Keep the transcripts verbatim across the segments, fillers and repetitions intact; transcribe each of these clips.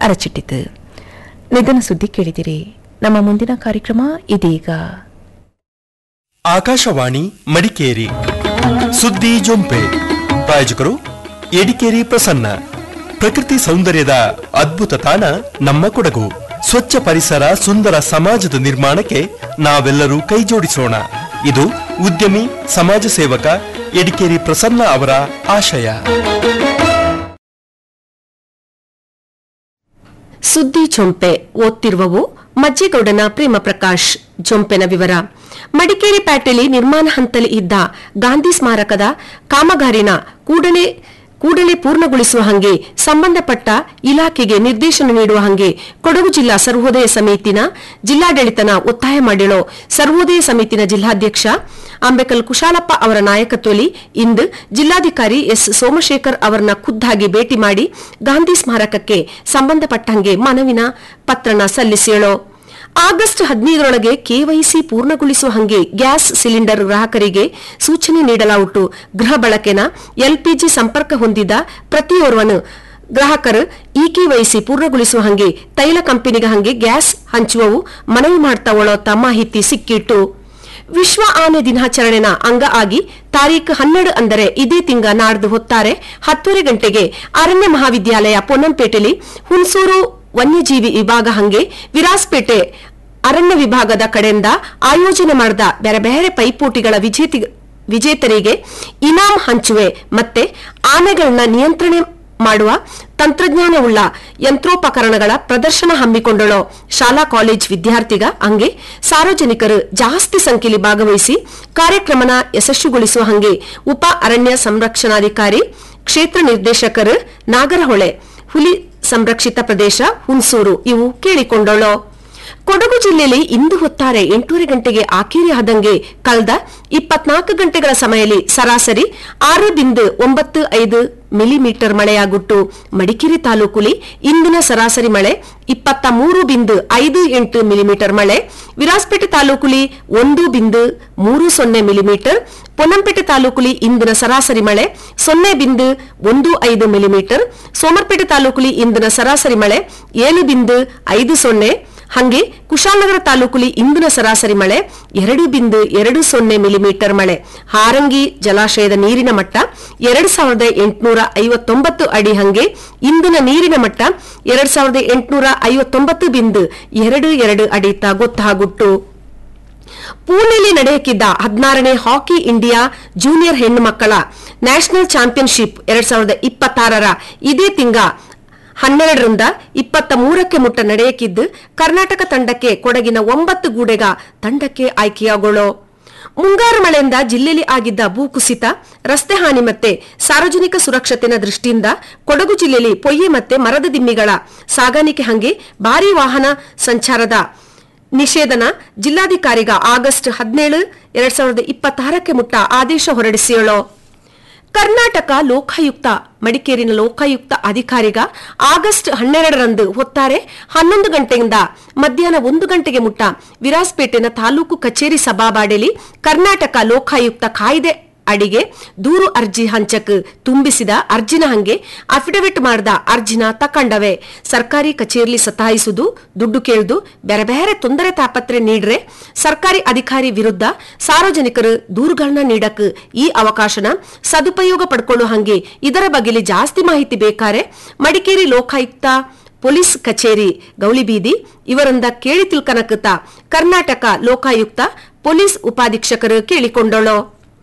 ಅರಚಿಟ್ಟಿತು. ನಿಧನ ಸುದ್ದಿ ಕೇಳಿದಿರಿ. ನಮ್ಮ ಮುಂದಿನ ಕಾರ್ಯಕ್ರಮ ಇದೀಗ. ಆಕಾಶವಾಣಿ ಮಡಿಕೇರಿ ಸುದ್ದಿ ಜೊಂಪೆ. ಪ್ರಾಯೋಜಕರು ಎಡಿಕೇರಿ ಪ್ರಸನ್ನ. ಪ್ರಕೃತಿ ಸೌಂದರ್ಯದ ಅದ್ಭುತ ತಾಣ ನಮ್ಮ ಕೊಡಗು. ಸ್ವಚ್ಛ ಪರಿಸರ, ಸುಂದರ ಸಮಾಜದ ನಿರ್ಮಾಣಕ್ಕೆ ನಾವೆಲ್ಲರೂ ಕೈಜೋಡಿಸೋಣ. ಇದು ಉದ್ಯಮಿ ಸಮಾಜ ಸೇವಕ ಎಡಿಕೇರಿ ಪ್ರಸನ್ನ ಅವರ ಆಶಯ. ಸುದ್ದಿ ಜೊಂಪೆ ಓದ್ತಿರುವವು ಮಜ್ಜೇಗೌಡನ ಪ್ರೇಮ ಪ್ರಕಾಶ್. ಜೊಂಪೆನ ವಿವರ. ಮಡಿಕೇರಿ ಪ್ಯಾಟೆಲಿ ನಿರ್ಮಾಣ ಹಂತಲಿ ಇದ್ದ ಗಾಂಧಿ ಸ್ಮಾರಕದ ಕಾಮಗಾರಿನ ಕೂಡಲೇ ಕೂಡಲೇ ಪೂರ್ಣಗೊಳಿಸುವ ಹಂಗೆ ಸಂಬಂಧಪಟ್ಟ ಇಲಾಖೆಗೆ ನಿರ್ದೇಶನ ನೀಡುವ ಹಂಗೆ ಕೊಡಗು ಜಿಲ್ಲಾ ಸರ್ವೋದಯ ಸಮಿತಿನ ಜಿಲ್ಲಾಡಳಿತನ ಒತ್ತಾಯ ಮಾಡಿರೋ. ಸರ್ವೋದಯ ಸಮಿತಿನ ಜಿಲ್ಲಾಧ್ಯಕ್ಷ ಅಂಬೇಕಲ್ ಕುಶಾಲಪ್ಪ ಅವರ ನಾಯಕತ್ವದಲ್ಲಿ ಇಂದು ಜಿಲ್ಲಾಧಿಕಾರಿ ಎಸ್ ಸೋಮಶೇಖರ್ ಅವರನ್ನ ಖುದ್ದಾಗಿ ಭೇಟಿ ಮಾಡಿ ಗಾಂಧಿ ಸ್ಮಾರಕಕ್ಕೆ ಸಂಬಂಧಪಟ್ಟಂಗೆ ಮನವಿನ ಪತ್ರನ ಸಲ್ಲಿಸಿಯಳು. ಆಗಸ್ಟ್ ಹದಿನೈದರೊಳಗೆ ಕೆವೈಸಿ ಪೂರ್ಣಗೊಳಿಸುವ ಹಂಗೆ ಗ್ಯಾಸ್ ಸಿಲಿಂಡರ್ ಗ್ರಾಹಕರಿಗೆ ಸೂಚನೆ ನೀಡಲಾಯಿತು. ಗೃಹ ಬಳಕೆನ ಎಲ್ಪಿಜಿ ಸಂಪರ್ಕ ಹೊಂದಿದ ಪ್ರತಿಯೋರ್ವನು ಗ್ರಾಹಕರು ಇ ಕೆವೈಸಿ ಪೂರ್ಣಗೊಳಿಸುವ ಹಂಗೆ ತೈಲ ಕಂಪನಿಗೆ ಹಂಗೆ ಗ್ಯಾಸ್ ಹಂಚುವವು ಮನವಿ ಮಾಡ್ತಾವಳೋತ ಮಾಹಿತಿ ಸಿಕ್ಕಿಟ್ಟು. ವಿಶ್ವ ಆನೆ ದಿನಾಚರಣೆನ ಅಂಗ ಆಗಿ ತಾರೀಖು ಹನ್ನೆರಡು ಅಂದರೆ ಇದೇ ತಿಂಗ ನಾಡ್ದು ಹೊತ್ತಾರೆ ಹತ್ತುವರೆ ಗಂಟೆಗೆ ಅರಣ್ಯ ಮಹಾವಿದ್ಯಾಲಯ ಪೊನ್ನಂಪೇಟೆಲಿ ಹುಣಸೂರು ವನ್ಯಜೀವಿ ವಿಭಾಗ ಹಂಗೆ ವಿರಾಸ್ಪೇಟೆ ಅರಣ್ಯ ವಿಭಾಗದ ಕಡೆಯಿಂದ ಆಯೋಜನೆ ಮಾಡಿದ ಬೇರೆ ಬೇರೆ ಪೈಪೋಟಿಗಳ ವಿಜೇತರಿಗೆ ಇನಾಮ್ ಹಂಚುವೆ ಮತ್ತೆ ಆನೆಗಳನ್ನ ನಿಯಂತ್ರಣ ಮಾಡುವ ತಂತ್ರಜ್ಞಾನವುಳ್ಳ ಯಂತ್ರೋಪಕರಣಗಳ ಪ್ರದರ್ಶನ ಹಮ್ಮಿಕೊಂಡಳು. ಶಾಲಾ ಕಾಲೇಜ್ ವಿದ್ಯಾರ್ಥಿಗ ಹಂಗೆ ಸಾರ್ವಜನಿಕರು ಜಾಸ್ತಿ ಸಂಖ್ಯೆಯಲ್ಲಿ ಭಾಗವಹಿಸಿ ಕಾರ್ಯಕ್ರಮನ ಯಶಸ್ವಿಗೊಳಿಸುವ ಹಂಗೆ ಉಪ ಅರಣ್ಯ ಸಂರಕ್ಷಣಾಧಿಕಾರಿ ಕ್ಷೇತ್ರ ನಿರ್ದೇಶಕರು ನಾಗರಹೊಳೆ, ಹುಲಿ ಸಂರಕ್ಷಿತ ಪ್ರದೇಶ ಹುಣಸೂರು ಇವು ಕೇಳಿಕೊಂಡಳು. ಕೊಡಗು ಜಿಲ್ಲೆಯಲ್ಲಿ ಇಂದು ಹೊತ್ತಾರೆ ಎಂಟೂವರೆ ಗಂಟೆಗೆ ಆಕೇರಿ ಆದಂಗೆ ಕಳೆದ ಇಪ್ಪತ್ನಾಲ್ಕು ಗಂಟೆಗಳ ಸಮಯದಲ್ಲಿ ಸರಾಸರಿ ಆರು ಬಿಂದು ಒಂಬತ್ತು ಐದು ಮಿಲಿಮೀಟರ್ ಮಳೆಯಾಗುಟ್ಟು. ಮಡಿಕೇರಿ ತಾಲೂಕುಲಿ ಇಂದಿನ ಸರಾಸರಿ ಮಳೆ ಇಪ್ಪತ್ತ ಮೂರು ಬಿಂದು ಐದು ಎಂಟು ಮಿಲಿಮೀಟರ್ ಮಳೆ. ವಿರಾಸ್ಪೇಟೆ ತಾಲೂಕುಲಿ ಒಂದು ಬಿಂದು ಮೂರು ಸೊನ್ನೆ ಮಿಲಿಮೀಟರ್. ಪೊನ್ನಂಪೇಟೆ ತಾಲೂಕುಲಿ ಇಂದಿನ ಸರಾಸರಿ ಮಳೆ ಸೊನ್ನೆ ಬಿಂದು ಒಂದು ಐದು ಮಿಲಿಮೀಟರ್. ಸೋಮರ್ಪೇಟೆ ತಾಲೂಕುಲಿ ಇಂದಿನ ಸರಾಸರಿ ಮಳೆ ಏಳು ಬಿಂದು ಐದು ಸೊನ್ನೆ. ಹಂಗೆ ಕುಶಾಲನಗರ ತಾಲೂಕುಲಿ ಇಂದಿನ ಸರಾಸರಿ ಮಳೆ ಎರಡು ಬಿಂದು ಎರಡು ಸೊನ್ನೆ ಮಿಲಿಮೀಟರ್ ಮಳೆ. ಹಾರಂಗಿ ಜಲಾಶಯದ ನೀರಿನ ಮಟ್ಟ ಎರಡ್ ಸಾವಿರದ ಎಂಟುನೂರ ಐವತ್ತೊಂಬತ್ತು ಅಡಿ. ಹಂಗೆ ಇಂದಿನ ನೀರಿನ ಮಟ್ಟ ಎರಡ್ ಸಾವಿರದ ಎಂಟುನೂರ ಐವತ್ತೊಂಬತ್ತು ಬಿಂದು ಎರಡು ಎರಡು ಅಡಿ ಗೊತ್ತಾಗುಟ್ಟು. ಪುಣೆಯಲ್ಲಿ ನಡೆಯಕ್ಕಿದ್ದ ಹದಿನಾರನೇ ಹಾಕಿ ಇಂಡಿಯಾ ಜೂನಿಯರ್ ಹೆಣ್ಣು ಮಕ್ಕಳ ನ್ಯಾಷನಲ್ ಚಾಂಪಿಯನ್ಶಿಪ್ ಎರಡ್ ಸಾವಿರದ ಇಪ್ಪತ್ತಾರರ ಇದೇ ತಿಂಗ ಹನ್ನೆರಡರಿಂದ ಇಪ್ಪತ್ತ ಮೂರಕ್ಕೆ ಮುಟ್ಟ ನಡೆಯಕ್ಕಿದ್ದು ಕರ್ನಾಟಕ ತಂಡಕ್ಕೆ ಕೊಡಗಿನ ಒಂಬತ್ತು ಗೂಡೆಗ ತಂಡಕ್ಕೆ ಆಯ್ಕೆಯಾಗೋಳು. ಮುಂಗಾರು ಮಳೆಯಿಂದ ಜಿಲ್ಲೆಯಲ್ಲಿ ಆಗಿದ್ದ ಭೂಕುಸಿತ, ರಸ್ತೆ ಹಾನಿ ಮತ್ತೆ ಸಾರ್ವಜನಿಕ ಸುರಕ್ಷತೆಯ ದೃಷ್ಟಿಯಿಂದ ಕೊಡಗು ಜಿಲ್ಲೆಯಲ್ಲಿ ಪೊಯ್ಯೆ ಮತ್ತೆ ಮರದ ದಿಮ್ಮಿಗಳ ಸಾಗಾಣಿಕೆ ಹಂಗೆ ಭಾರೀ ವಾಹನ ಸಂಚಾರದ ನಿಷೇಧನ ಜಿಲ್ಲಾಧಿಕಾರಿಗ ಆಗಸ್ಟ್ ಹದಿನೇಳು ಎರಡ್ ಸಾವಿರದ ಇಪ್ಪತ್ತಾರಕ್ಕೆ ಮುಟ್ಟ ಆದೇಶ ಹೊರಡಿಸಿಯಳು. ಕರ್ನಾಟಕ ಲೋಕಾಯುಕ್ತ ಮಡಿಕೇರಿನ ಲೋಕಾಯುಕ್ತ ಅಧಿಕಾರಿಗ ಆಗಸ್ಟ್ ಹನ್ನೆರಡರಂದು ಹೊತ್ತಾರೆ ಹನ್ನೊಂದು ಗಂಟೆಯಿಂದ ಮಧ್ಯಾಹ್ನ ಒಂದು ಗಂಟೆಗೆ ಮುಟ್ಟ ವಿರಾಸ್ಪೇಟೆನ ತಾಲೂಕು ಕಚೇರಿ ಸಭಾಬಾಡೆಲಿ ಕರ್ನಾಟಕ ಲೋಕಾಯುಕ್ತ ಕಾಯ್ದೆ ಅಡಿಗೆ ದೂರು ಅರ್ಜಿ ಹಂಚಕ್ ತುಂಬಿಸಿದ ಅರ್ಜಿನ ಹಂಗೆ ಅಫಿಡವಿಟ್ ಮಾಡಿದ ಅರ್ಜಿನ ತಕಂಡವೆ. ಸರ್ಕಾರಿ ಕಚೇರಿಲಿ ಸತಾಯಿಸುವುದು, ದುಡ್ಡು ಕೇಳುದು, ಬೇರೆ ಬೇರೆ ತೊಂದರೆ ತಾಪತ್ರೆ ನೀಡ್ರೆ ಸರ್ಕಾರಿ ಅಧಿಕಾರಿ ವಿರುದ್ಧ ಸಾರ್ವಜನಿಕರು ದೂರುಗಳನ್ನ ನೀಡಕ್ ಈ ಅವಕಾಶನ ಸದುಪಯೋಗ ಪಡ್ಕೊಳ್ಳೋ ಹಂಗೆ ಇದರ ಬಗ್ಗೆ ಜಾಸ್ತಿ ಮಾಹಿತಿ ಬೇಕಾರೆ ಮಡಿಕೇರಿ ಲೋಕಾಯುಕ್ತ ಪೊಲೀಸ್ ಕಚೇರಿ ಗೌಳಿಬೀದಿ ಇವರಿಂದ ಕೇಳಿ ತಿಳ್ಕನಕುತ್ತ ಕರ್ನಾಟಕ ಲೋಕಾಯುಕ್ತ ಪೊಲೀಸ್ ಉಪಾಧೀಕ್ಷಕರು ಕೇಳಿಕೊಂಡಳು.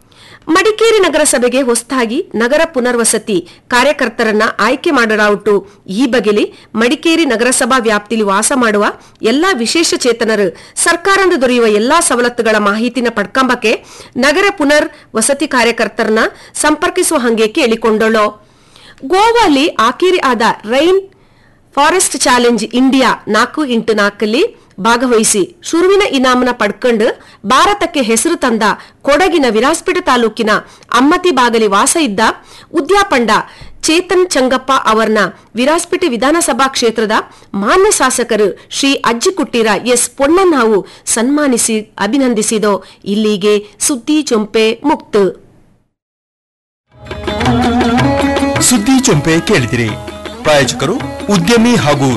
ಮಡಿಕೇರಿ ನಗರಸಭೆಗೆ ಹೊಸದಾಗಿ ನಗರ ಪುನರ್ವಸತಿ ಕಾರ್ಯಕರ್ತರನ್ನ ಆಯ್ಕೆ ಮಾಡಲಾಯಿತು. ಈ ಬಗೆಲಿ ಮಡಿಕೇರಿ ನಗರಸಭಾ ವ್ಯಾಪ್ತಿಯಲ್ಲಿ ವಾಸ ಮಾಡುವ ಎಲ್ಲಾ ವಿಶೇಷ ಚೇತನರು ಸರ್ಕಾರದಿಂದ ದೊರೆಯುವ ಎಲ್ಲಾ ಸವಲತ್ತುಗಳ ಮಾಹಿತಿನ ಪಡ್ಕಂಬಕ್ಕೆ ನಗರ ಪುನರ್ ವಸತಿ ಕಾರ್ಯಕರ್ತರನ್ನ ಸಂಪರ್ಕಿಸುವ ಹಂಗೆ ಕೇಳಿಕೊಂಡಳು. ಗೋವಾಲಿ ಆಕೇರಿ ಆದ ರೈನ್ ಫಾರೆಸ್ಟ್ ಚಾಲೆಂಜ್ ಇಂಡಿಯಾ ನಾಲ್ಕು ಇಂಟು ನಾಲ್ಕಲ್ಲಿ ಭಾಗವಹಿಸಿ ಶುರುವಿನ ಇನಾಮನ ಪಡ್ಕೊಂಡು ಭಾರತಕ್ಕೆ ಹೆಸರು ತಂದ ಕೊಡಗಿನ ವಿರಾಸ್ಪೇಟೆ ತಾಲೂಕಿನ ಅಮ್ಮತಿ ಬಾಗಲಿ ವಾಸ ಇದ್ದ ಉದ್ಯಾಪಂಡ ಚೇತನ್ ಚಂಗಪ್ಪ ಅವರನ್ನ ವಿರಾಸ್ಪೇಟೆ ವಿಧಾನಸಭಾ ಕ್ಷೇತ್ರದ ಮಾನ್ಯ ಶಾಸಕರು ಶ್ರೀ ಅಜ್ಜಿಕುಟ್ಟಿರ ಎಸ್ ಪೊನ್ನಣ್ಣಾವು ಸನ್ಮಾನಿಸಿ ಅಭಿನಂದಿಸಿದೋ. ಇಲ್ಲಿಗೆ ಸುದ್ದಿ ಚೊಂಪೆ ಮುಕ್ತ. ಸುದ್ದಿ ಚೊಂಪೆ ಕೇಳಿದಿರಿ. ಪ್ರಾಯೋಜಕರು ಉದ್ಯಮಿ ಹಾಗೂ